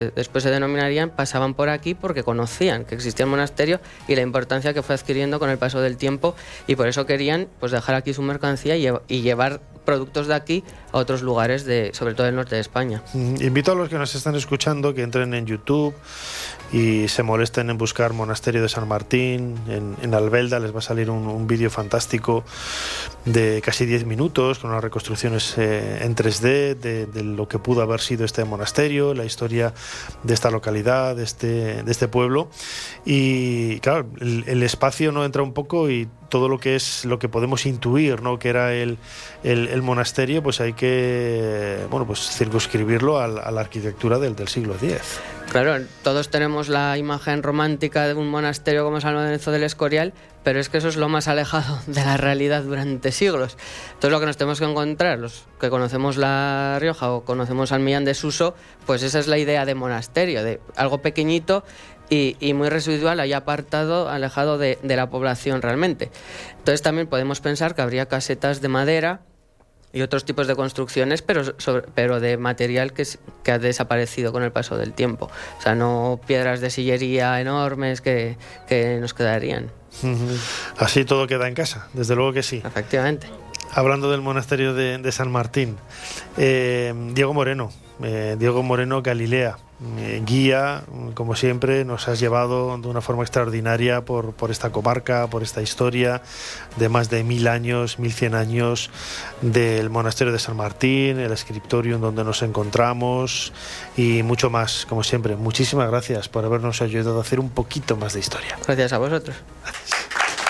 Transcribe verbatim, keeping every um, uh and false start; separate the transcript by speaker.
Speaker 1: después se denominarían, pasaban por aquí porque conocían que existía el monasterio y la importancia que fue adquiriendo con el paso del tiempo, y por eso querían pues dejar aquí su mercancía y, y llevar productos de aquí a otros lugares, de, sobre todo del norte de España.
Speaker 2: Invito a los que nos están escuchando que entren en YouTube y se molesten en buscar Monasterio de San Martín. En, en Albelda les va a salir un, un vídeo fantástico de casi diez minutos con unas reconstrucciones eh, en tres D de, de lo que pudo haber sido este monasterio, la historia de esta localidad, de este, de este pueblo. Y claro, el, el espacio no entra un poco, y todo lo que es lo que podemos intuir, ¿no?, que era el, el, el monasterio, pues hay que bueno pues circunscribirlo a, a la arquitectura del, del siglo diez.
Speaker 1: Claro, todos tenemos la imagen romántica de un monasterio como San Lorenzo del Escorial, pero es que eso es lo más alejado de la realidad durante siglos. Entonces, lo que nos tenemos que encontrar, los que conocemos La Rioja o conocemos San Millán de Suso, pues esa es la idea de monasterio, de algo pequeñito y, y muy residual, ahí apartado, alejado de, de la población realmente. Entonces, también podemos pensar que habría casetas de madera y otros tipos de construcciones, pero, sobre, pero de material que, que ha desaparecido con el paso del tiempo. O sea, no piedras de sillería enormes que, que nos quedarían.
Speaker 2: Así todo queda en casa, desde luego que sí.
Speaker 1: Efectivamente.
Speaker 2: Hablando del monasterio de, de San Martín, eh, Diego Moreno, eh, Diego Moreno Galilea, eh, guía, como siempre, nos has llevado de una forma extraordinaria por, por esta comarca, por esta historia de más de mil años, mil cien años del monasterio de San Martín, el scriptorium donde nos encontramos y mucho más, como siempre. Muchísimas gracias por habernos ayudado a hacer un poquito más de historia.
Speaker 1: Gracias a vosotros.
Speaker 2: Gracias.